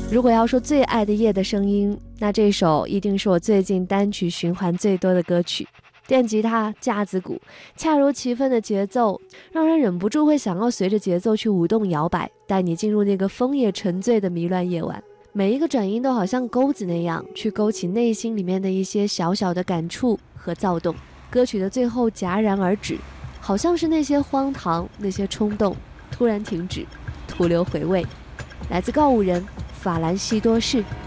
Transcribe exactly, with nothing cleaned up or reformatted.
如果要说最爱的夜的声音，那这首一定是我最近单曲循环最多的歌曲。电吉他、架子鼓，恰如其分的节奏，让人忍不住会想要随着节奏去舞动摇摆，带你进入那个枫叶沉醉的迷乱夜晚。每一个转音都好像钩子那样，去勾起内心里面的一些小小的感触和躁动。歌曲的最后戛然而止，好像是那些荒唐、那些冲动突然停止，徒留回味。来自告五人，法兰西多士。